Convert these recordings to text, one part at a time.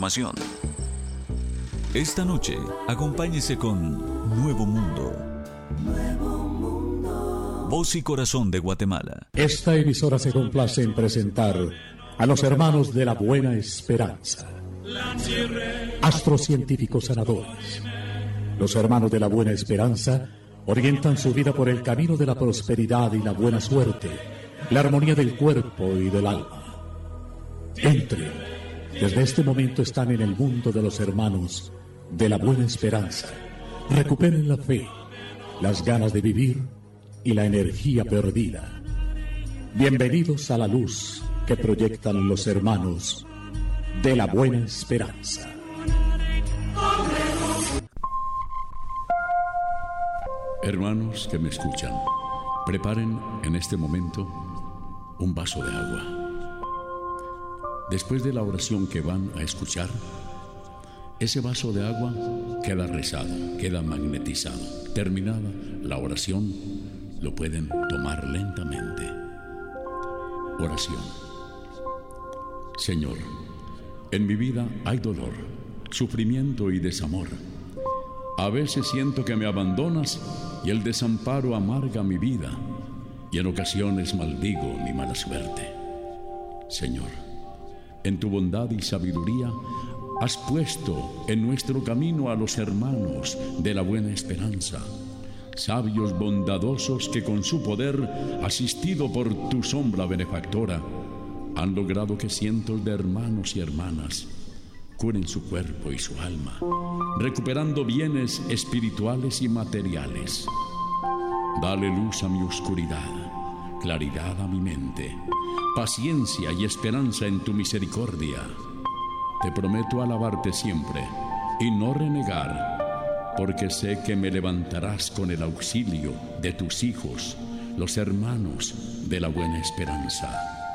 Esta noche, acompáñese con Nuevo Mundo. Voz y corazón de Guatemala. Esta emisora se complace en presentar a los hermanos de la Buena Esperanza, astrocientíficos sanadores. Los hermanos de la Buena Esperanza orientan su vida por el camino de la prosperidad y la buena suerte, la armonía del cuerpo y del alma. Entren, desde este momento están en el mundo de los hermanos de la Buena Esperanza. Recuperen la fe, las ganas de vivir y la energía perdida. Bienvenidos a la luz que proyectan los hermanos de la Buena Esperanza. Hermanos que me escuchan, preparen en este momento un vaso de agua. Después de la oración que van a escuchar, ese vaso de agua queda rezado, queda magnetizado. Terminada la oración, lo pueden tomar lentamente. Oración. Señor, en mi vida hay dolor, sufrimiento y desamor. A veces siento que me abandonas y el desamparo amarga mi vida, y en ocasiones maldigo mi mala suerte. Señor, en tu bondad y sabiduría has puesto en nuestro camino a los hermanos de la Buena Esperanza, sabios bondadosos que con su poder, asistido por tu sombra benefactora, han logrado que cientos de hermanos y hermanas curen su cuerpo y su alma, recuperando bienes espirituales y materiales. Dale luz a mi oscuridad, claridad a mi mente, paciencia y esperanza en tu misericordia. Te prometo alabarte siempre y no renegar, porque sé que me levantarás con el auxilio de tus hijos, los hermanos de la Buena Esperanza.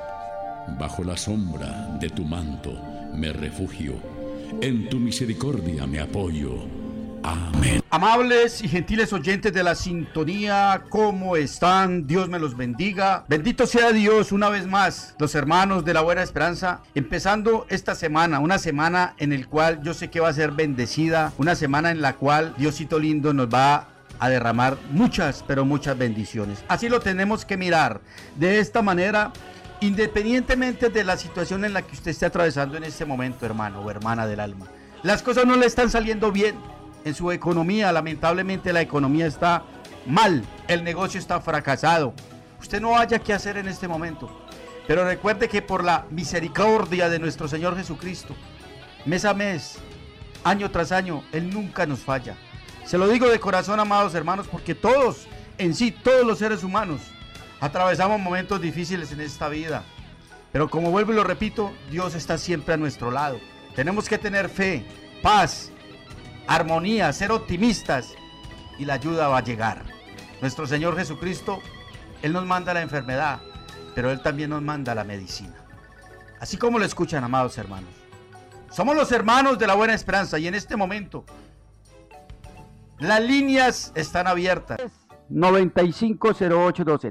Bajo la sombra de tu manto me refugio, en tu misericordia me apoyo. Amén. Amables y gentiles oyentes de la sintonía, ¿cómo están? Dios me los bendiga. Bendito sea Dios una vez más, los hermanos de la Buena Esperanza, empezando esta semana, una semana en la cual yo sé que va a ser bendecida, una semana en la cual Diosito lindo nos va a derramar muchas, pero muchas bendiciones. Así lo tenemos que mirar, de esta manera, independientemente de la situación en la que usted esté atravesando en este momento, hermano o hermana del alma. Las cosas no le están saliendo bien en su economía, lamentablemente la economía está mal, el negocio está fracasado. Usted no haya qué hacer en este momento, pero recuerde que por la misericordia de nuestro Señor Jesucristo, mes a mes, año tras año, Él nunca nos falla. Se lo digo de corazón, amados hermanos, porque todos, en sí, todos los seres humanos, atravesamos momentos difíciles en esta vida, pero como vuelvo y lo repito, Dios está siempre a nuestro lado. Tenemos que tener fe, paz, armonía, ser optimistas, y la ayuda va a llegar. Nuestro Señor Jesucristo, Él nos manda la enfermedad, pero Él también nos manda la medicina. Así como lo escuchan, amados hermanos. Somos los hermanos de la Buena Esperanza, y en este momento las líneas están abiertas. 950812,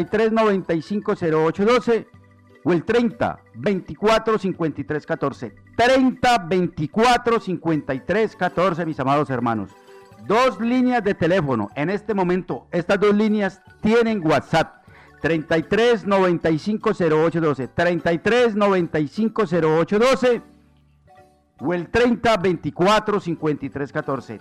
33950812 o el 30245314, 30245314, mis amados hermanos. Dos líneas de teléfono en este momento. Estas dos líneas tienen WhatsApp. 33950812, 33950812 o el 30245314,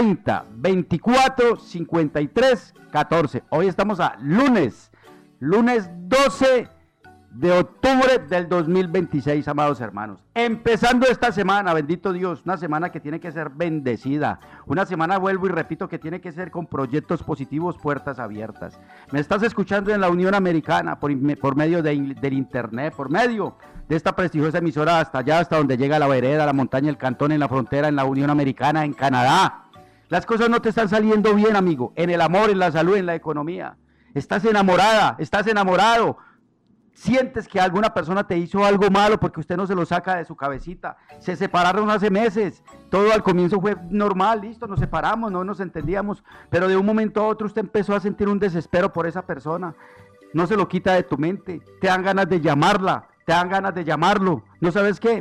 30245314. Hoy estamos a lunes 12 de octubre del 2026, amados hermanos. Empezando esta semana, bendito Dios, una semana que tiene que ser bendecida. Una semana, vuelvo y repito, que tiene que ser con proyectos positivos, puertas abiertas. Me estás escuchando en la Unión Americana por medio del internet, por medio de esta prestigiosa emisora hasta allá, hasta donde llega la vereda, la montaña, el cantón, en la frontera, en la Unión Americana, en Canadá. Las cosas no te están saliendo bien, amigo, en el amor, en la salud, en la economía. Estás enamorada, estás enamorado. Sientes que alguna persona te hizo algo malo porque usted no se lo saca de su cabecita. Se separaron hace meses. Todo al comienzo fue normal, listo, nos separamos, no nos entendíamos. Pero de un momento a otro usted empezó a sentir un desespero por esa persona. No se lo quita de tu mente. Te dan ganas de llamarla, te dan ganas de llamarlo. ¿No sabes qué?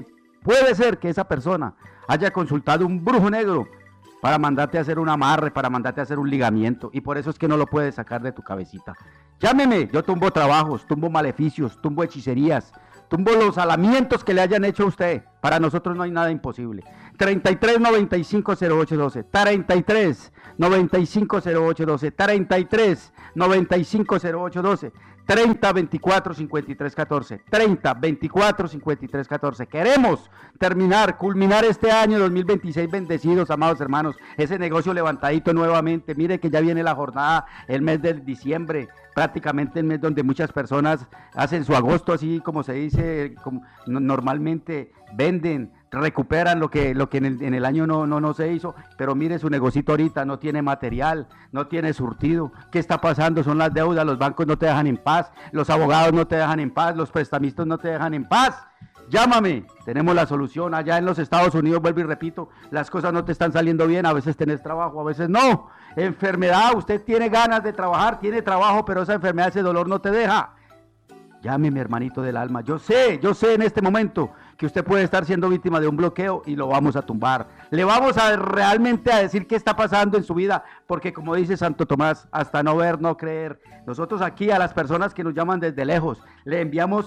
puede ser que esa persona haya consultado un brujo negro para mandarte a hacer un amarre, para mandarte a hacer un ligamiento, y por eso es que no lo puedes sacar de tu cabecita. Llámeme, yo tumbo trabajos, tumbo maleficios, tumbo hechicerías, tumbo los alamientos que le hayan hecho a usted. Para nosotros no hay nada imposible. 33 95 08 12, 33 95 08 12, 33 95 08 12, 30 24 53 14, 30 24 53 14. Queremos terminar, culminar este año 2026 bendecidos, amados hermanos. Ese negocio levantadito nuevamente. Mire que ya viene la jornada, el mes de diciembre, prácticamente el mes donde muchas personas hacen su agosto, así como se dice, como normalmente venden, recuperan lo que en el año no se hizo, pero mire su negocito ahorita, no tiene material, no tiene surtido. ¿Qué está pasando? Son las deudas, los bancos no te dejan en paz, los abogados no te dejan en paz, los prestamistas no te dejan en paz. Llámame, tenemos la solución. Allá en los Estados Unidos, vuelvo y repito, las cosas no te están saliendo bien, a veces tenés trabajo, a veces no. Enfermedad, usted tiene ganas de trabajar, tiene trabajo, pero esa enfermedad, ese dolor no te deja. Llámeme, hermanito del alma. Yo sé en este momento que usted puede estar siendo víctima de un bloqueo y lo vamos a tumbar. Le vamos a realmente a decir qué está pasando en su vida, porque como dice Santo Tomás, hasta no ver, no creer. Nosotros aquí a las personas que nos llaman desde lejos, le enviamos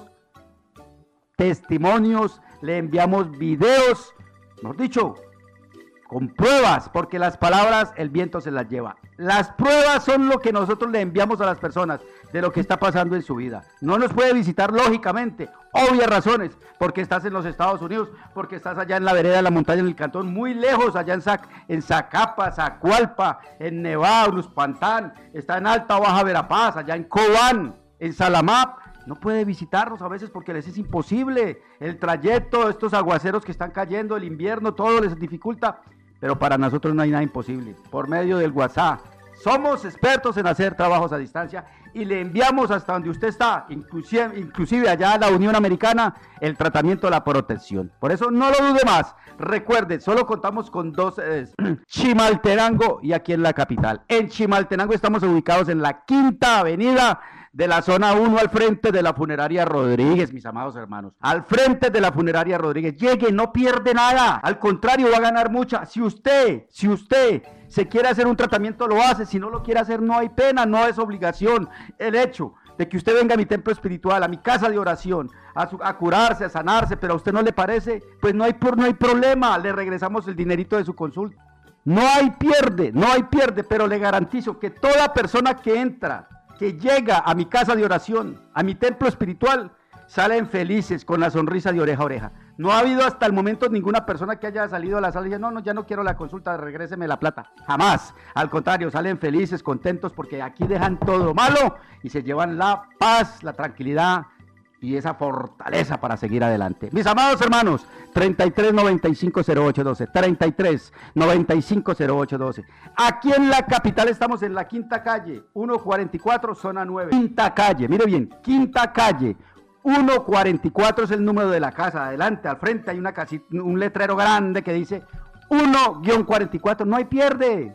testimonios, le enviamos videos, mejor dicho, con pruebas, porque las palabras el viento se las lleva. Las pruebas son lo que nosotros le enviamos a las personas de lo que está pasando en su vida. No nos puede visitar lógicamente, obvias razones, porque estás en los Estados Unidos, porque estás allá en la vereda de la montaña, en el cantón, muy lejos, allá en Zacapa, Zacualpa, en Nevada, en Uspantán, está en Alta o Baja Verapaz, allá en Cobán, en Salamap. No puede visitarnos a veces porque les es imposible. El trayecto, estos aguaceros que están cayendo, el invierno, todo les dificulta. Pero para nosotros no hay nada imposible. Por medio del WhatsApp. Somos expertos en hacer trabajos a distancia y le enviamos hasta donde usted está, inclusive allá a la Unión Americana, el tratamiento de la protección. Por eso no lo dude más. Recuerde, solo contamos con dos, Chimaltenango y aquí en la capital. En Chimaltenango estamos ubicados en la Quinta Avenida de la zona 1, al frente de la funeraria Rodríguez, mis amados hermanos. Al frente de la funeraria Rodríguez. Llegue, no pierde nada. Al contrario, va a ganar mucha. Si usted se quiere hacer un tratamiento, lo hace. Si no lo quiere hacer, no hay pena, no es obligación. El hecho de que usted venga a mi templo espiritual, a mi casa de oración, a curarse, a sanarse, pero a usted no le parece, pues no hay problema. Le regresamos el dinerito de su consulta. No hay pierde, pero le garantizo que toda persona que entra, que llega a mi casa de oración, a mi templo espiritual, salen felices con la sonrisa de oreja a oreja. No ha habido hasta el momento ninguna persona que haya salido a la sala y dice, no, ya no quiero la consulta, regréseme la plata. Jamás. Al contrario, salen felices, contentos, porque aquí dejan todo lo malo y se llevan la paz, la tranquilidad y esa fortaleza para seguir adelante. Mis amados hermanos, 33 95 08 12, 33 95 08 12. Aquí en la capital estamos en la Quinta Calle, 144, zona 9. Quinta Calle, mire bien, Quinta Calle, 144 es el número de la casa. Adelante, al frente hay una casita, un letrero grande que dice 1-44, no hay pierde.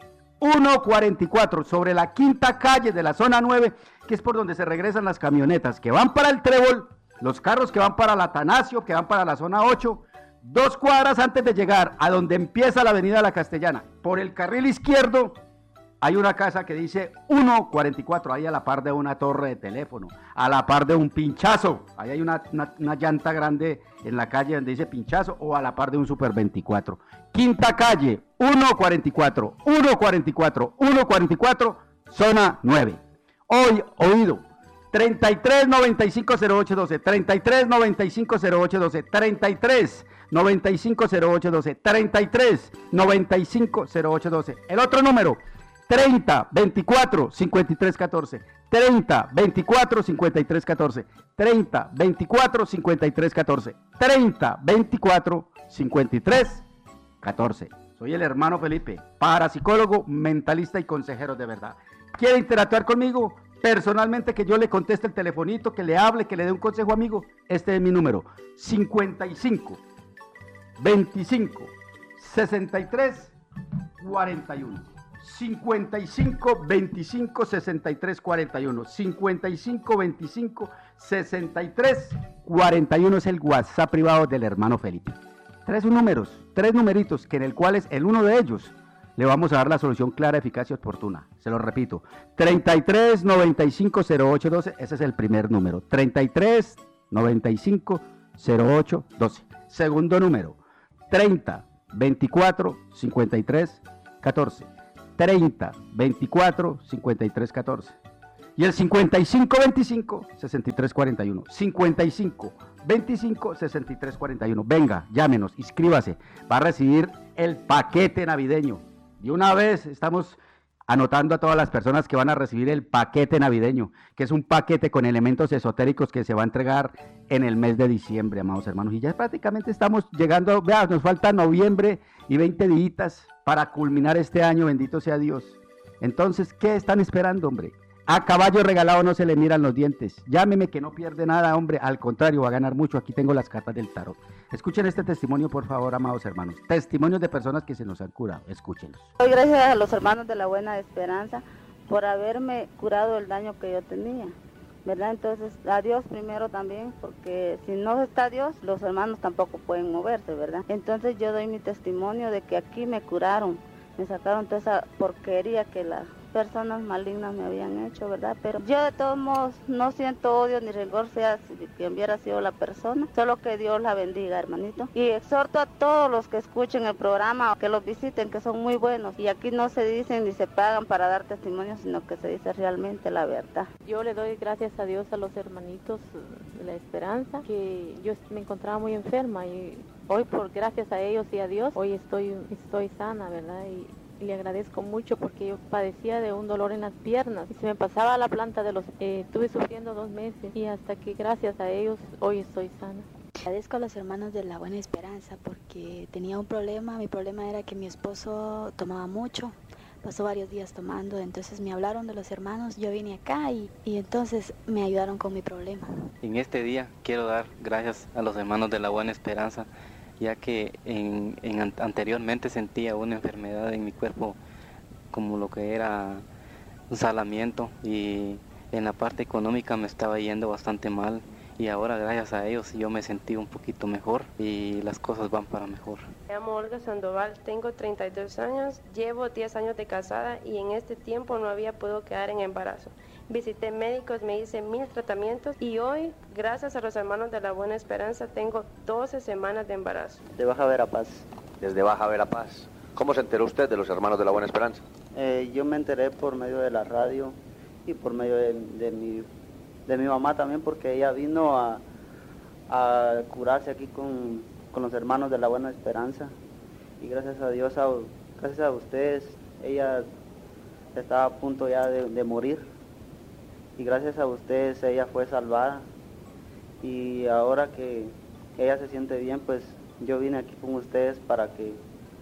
144 sobre la Quinta Calle de la zona 9, que es por donde se regresan las camionetas que van para el Trébol, los carros que van para el Atanasio, que van para la zona 8, 2 cuadras antes de llegar a donde empieza la avenida La Castellana, por el carril izquierdo hay una casa que dice 144, ahí a la par de una torre de teléfono, a la par de un pinchazo, ahí hay una llanta grande en la calle donde dice pinchazo, o a la par de un Super 24. Quinta Calle, 144, 144, 144, zona 9. Hoy, oído, 33 95 08 12, 33 95 08 12, 33 95 08 12, 33 95 08 12. El otro número, 30 24 53 14, 30 24 53 14, 30 24 53 14, 30 24 53 14. Soy el hermano Felipe, parapsicólogo, mentalista y consejero de verdad. ¿Quiere interactuar conmigo? Personalmente, que yo le conteste el telefonito, que le hable, que le dé un consejo, amigo. Este es mi número, 55 25 63 41. 55 25 63 41. 55 25 63 41 es el WhatsApp privado del hermano Felipe. tres numeritos, que en el cual es el uno de ellos, le vamos a dar la solución clara, eficaz y oportuna. Se lo repito, 33 95 08 12, ese es el primer número, 33 95 08 12. Segundo número, 30 24 53 14, 30 24 53 14. Y el 55 25 63 41, 55 25 63 41. Venga, llámenos, inscríbase, va a recibir el paquete navideño. Y una vez estamos anotando a todas las personas que van a recibir el paquete navideño, que es un paquete con elementos esotéricos que se va a entregar en el mes de diciembre, amados hermanos. Y ya prácticamente estamos llegando, vea, nos falta noviembre y 20 días para culminar este año, bendito sea Dios. Entonces, ¿qué están esperando, hombre? A caballo regalado no se le miran los dientes. Llámeme que no pierde nada, hombre. Al contrario, va a ganar mucho. Aquí tengo las cartas del tarot. Escuchen este testimonio, por favor, amados hermanos. Testimonios de personas que se nos han curado. Escúchenlos. Doy gracias a los hermanos de la Buena Esperanza por haberme curado el daño que yo tenía, ¿verdad? Entonces, a Dios primero también, porque si no está Dios, los hermanos tampoco pueden moverse, ¿verdad? Entonces, yo doy mi testimonio de que aquí me curaron, me sacaron toda esa porquería que las personas malignas me habían hecho, ¿verdad? Pero yo de todos modos no siento odio ni rencor, sea que hubiera sido la persona, solo que Dios la bendiga, hermanito. Y exhorto a todos los que escuchen el programa, que los visiten, que son muy buenos. Y aquí no se dicen ni se pagan para dar testimonio, sino que se dice realmente la verdad. Yo le doy gracias a Dios a los hermanitos de la Esperanza, que yo me encontraba muy enferma y hoy por gracias a ellos y a Dios, hoy estoy sana, ¿verdad? Y le agradezco mucho porque yo padecía de un dolor en las piernas y se me pasaba la planta de los... estuve sufriendo 2 meses y hasta que gracias a ellos hoy estoy sana. Agradezco a los hermanos de la Buena Esperanza porque tenía un problema. Mi problema era que mi esposo tomaba mucho, pasó varios días tomando, entonces me hablaron de los hermanos, yo vine acá y entonces me ayudaron con mi problema. En este día quiero dar gracias a los hermanos de la Buena Esperanza, ya que anteriormente sentía una enfermedad en mi cuerpo como lo que era un salamiento y en la parte económica me estaba yendo bastante mal y ahora gracias a ellos yo me sentí un poquito mejor y las cosas van para mejor. Me llamo Olga Sandoval, tengo 32 años, llevo 10 años de casada y en este tiempo no había podido quedar en embarazo. Visité médicos, me hice 1000 tratamientos y hoy, gracias a los hermanos de la Buena Esperanza, tengo 12 semanas de embarazo. De Baja Verapaz. Desde Baja Verapaz. ¿Cómo se enteró usted de los hermanos de la Buena Esperanza? Yo me enteré por medio de la radio y por medio de mi mamá también, porque ella vino a curarse aquí con los hermanos de la Buena Esperanza. Y gracias a Dios, gracias a ustedes, ella estaba a punto ya de morir. Y gracias a ustedes ella fue salvada y ahora que ella se siente bien, pues yo vine aquí con ustedes para que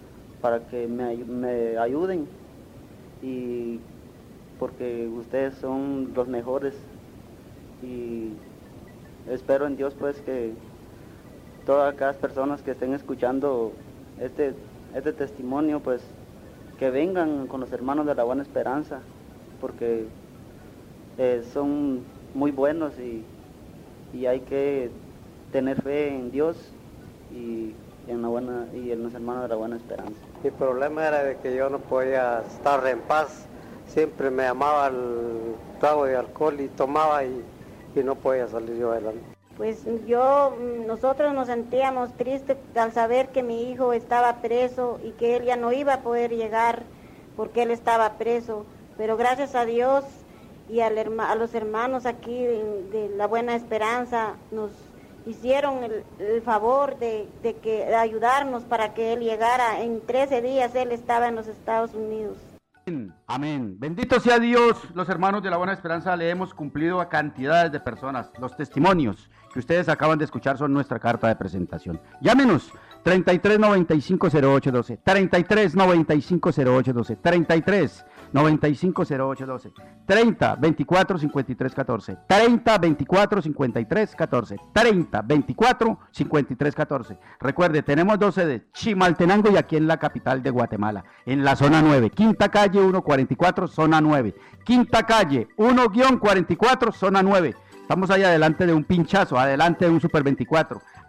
me ayuden y porque ustedes son los mejores y espero en Dios pues que todas aquellas personas que estén escuchando este testimonio pues que vengan con los hermanos de la Buena Esperanza porque son muy buenos y hay que tener fe en Dios y en los hermanos de la Buena Esperanza. Mi problema era de que yo no podía estar en paz, siempre me llamaba el trago de alcohol y tomaba y no podía salir yo adelante. Pues nosotros nos sentíamos tristes al saber que mi hijo estaba preso y que él ya no iba a poder llegar porque él estaba preso, pero gracias a Dios y a los hermanos aquí de la Buena Esperanza nos hicieron el favor de ayudarnos para que él llegara. En 13 días él estaba en los Estados Unidos. Amén. Bendito sea Dios. Los hermanos de la Buena Esperanza le hemos cumplido a cantidades de personas. Los testimonios que ustedes acaban de escuchar son nuestra carta de presentación. Llámenos 33 95 08 12, 33 95 08 12, 33 95 08 12, 30 24 53 14, 30 24 53 14, 30 24 53 14. Recuerde, tenemos 12 de Chimaltenango y aquí en la capital de Guatemala, en la zona 9, Quinta Calle 144, zona 9, Quinta Calle 1-44, zona 9. Estamos ahí adelante de un pinchazo, adelante de un Super 24.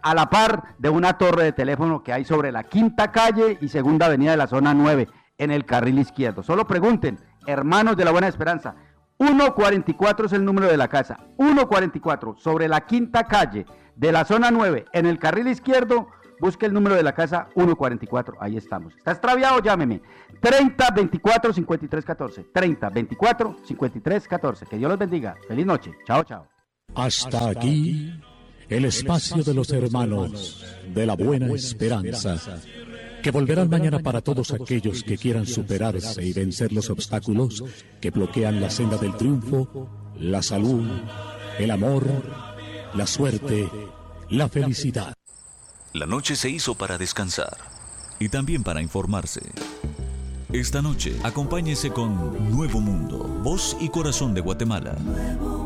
a la par de una torre de teléfono que hay sobre la Quinta Calle y Segunda Avenida de la zona 9, en el carril izquierdo. Solo pregunten, Hermanos de la Buena Esperanza. 144 es el número de la casa. 144, sobre la Quinta Calle de la zona 9, en el carril izquierdo. Busque el número de la casa 144, ahí estamos. ¿Está extraviado? Llámeme. 3024-5314. 3024-5314. Que Dios los bendiga. Feliz noche. Chao, chao. Hasta aquí el espacio de los hermanos de la Buena Esperanza, que volverán mañana para todos aquellos que quieran superarse y vencer los obstáculos que bloquean la senda del triunfo, la salud, el amor, la suerte, la felicidad. La noche se hizo para descansar y también para informarse. Esta noche, acompáñese con Nuevo Mundo, voz y corazón de Guatemala.